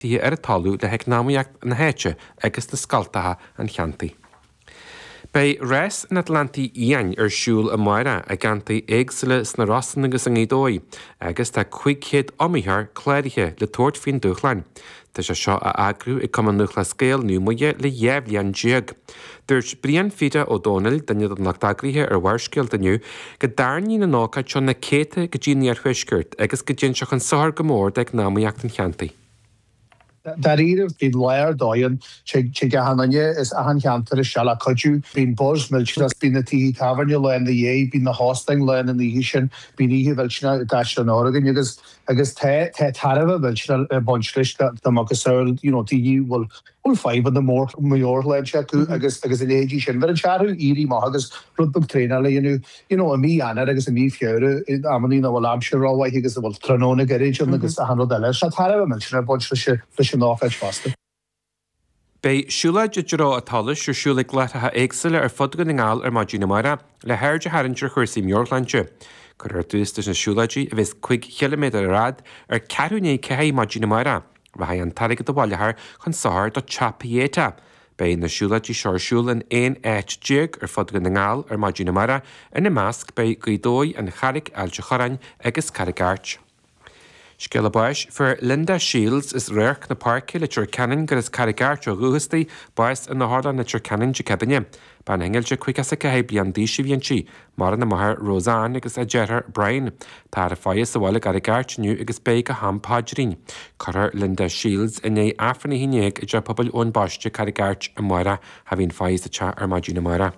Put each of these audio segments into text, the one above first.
tí ar a talú le heicnámaíocht na héite agus na scaltatha an cheantaí. Bei res in Atlanti ian siúl a maira a gantaí éagsile sna rasan agus an édói, agus tá 500 omíthar chléirithe le tuairt fin dúchlein. Tá sé seo a agrú i cuman nuachla scéal nu muige le dhéimhlíonn déag. Dúirt Brian Fida O'Donnell danne an nachdagríthe ar bharscéal daniu go darnaí na nácaid seo na céite go dtíine ar thuiscirt agus go dtíon seach an sár go mór ag námaíocht an cheantaí. Dar íirih bín léir dóin sé gahananne is a cheantar is seala coidú bín bors milchnas bín na tíí tafarne lein na dhé bín na hosting lein na níhí sin bín ihe bhilsina daiste an áragan agus tarfa bhilsina bonchlis agus saoil tíí bhfuil fáibh na mór maior lein se acu agus in éidí sin bhar an seaú írí má agus rudbug tréna le a mí anar agus a mí fiúre amí na bhfuil amseráhaid agus a bhfuil tróna garéid agus a hanró eile se tarfa milsina bonchlis Bei siúla de drá a talis siú siúla gletatha éagsile ar fodgan na ngáil ar Madina Mara le hairde harintir chuirsaí Meorlánte. Chur ar dústas na siúlaidí a bheits 5 km rad ar 4 cehé Madina Mara, bheit an talige do bhailethar chun sáir do Chapieta. Bei na siúlaidí seorsúil an éon éit déag ar fodgan na ngáil ar Madina Mara ina measc bei gaidói an charig ailte chorain agus carigart. Scilabáis for Linda Shields is réirc na parci le Turcanin gur is carigart o ruúhastaí báis in na háda na Turcanin de Cabine. Ban hengeilse cuiicas a cehé blian díisi bhíonn mar na maithir Roseanne agus a Gerard Brian. Tá a fáis sa bhile carigart nu agus bé go hampáidrín. Corar Linda Shields in é afranna hínéag i d pobal ón baiste carigart a Moira ha bhín fáis a te ar Madina Mara.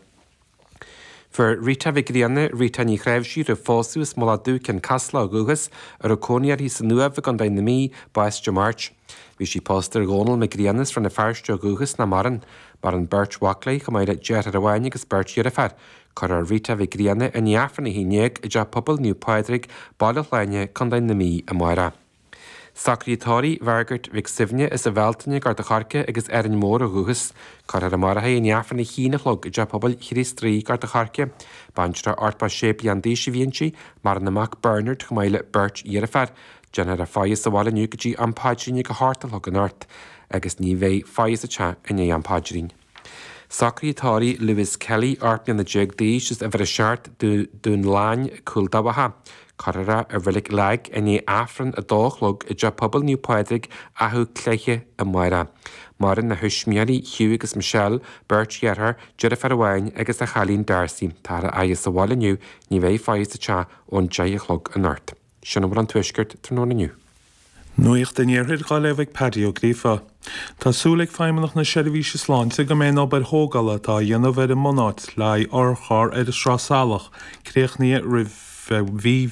For Rita Vigrianne, Rita ní chréibhsí ar fósús mola dú cin casla a gugus ar a cóniar hí san nuamh gan dain na mí báis de March. Bhí sí póstar gónal me griannas fran na fearste a gugus na maran, bar an Bert Wackley go maid Jet ar a bhaine agus Bert Iarafar, chur ar Rita Vigrianne in neafran na hínéag i d pobal nniu Padraig bailach leine gan dain na mí a Moira. Sacrítáí Vergert Vic Sivne is a bhheltaine gar de charce agus an mór a ruúgus, chur ar a martha i neafran na híinelog i d pobal chiris trí gar de charce, bantra artba sépi an díisi bhíonn mar na Mac Bernard go maile Bert Iarafar, Janar a fáis a bhála nu go dtí an páidrín go hátalthg an ort, agus ní bheith fáis a te in é an páidrín. Sacrítáí Lewis Kelly artna na déag díis is a bhar a seart dún láin cúldabatha. Carara a bhfuilig leag in é afran a dóchlog i d pobal nniu Padraig athú cléiche a Moira. Marin na thuismiarí Hugh agus Michelle, Bert Iarafar, Jennifer Wine agus a Chalín Darcy, tá a agus a bhála nu ní bheith fáis a te ón 10 an ort. Sinna bhar an tuisgurt tróna nu. Nuocht den éirthid gá lehah padio grífa. Tásúlaigh feimimeach na seirbhíse sláinte go méon obair thógala tá dhéanamh ar an mnáit le orchar ar a srásálaach, créachnaí rih bhí